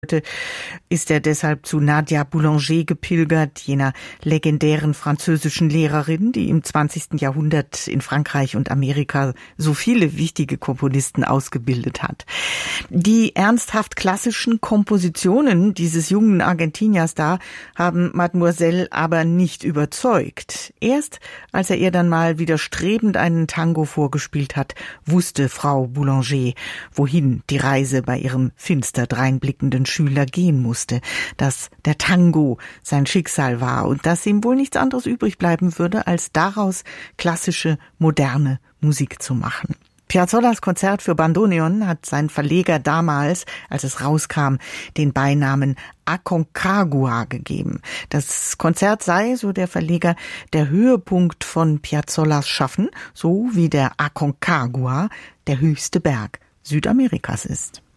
Heute ist er deshalb zu Nadia Boulanger gepilgert, jener legendären französischen Lehrerin, die im 20. Jahrhundert in Frankreich und Amerika so viele wichtige Komponisten ausgebildet hat. Die ernsthaft klassischen Kompositionen dieses jungen Argentiniers da haben Mademoiselle aber nicht überzeugt. Erst als er ihr dann mal widerstrebend einen Tango vorgespielt hat, wusste Frau Boulanger, wohin die Reise bei ihrem finster dreinblickenden Schüler gehen musste, dass der Tango sein Schicksal war und dass ihm wohl nichts anderes übrig bleiben würde, als daraus klassische, moderne Musik zu machen. Piazzolas Konzert für Bandoneon hat sein Verleger damals, als es rauskam, den Beinamen Aconcagua gegeben. Das Konzert sei, so der Verleger, der Höhepunkt von Piazzolas Schaffen, so wie der Aconcagua der höchste Berg Südamerikas ist.